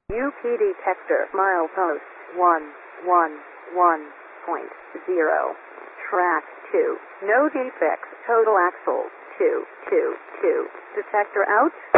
UP detector milepost 111.0. Track 2. No defects. Total axle 222. Detector out.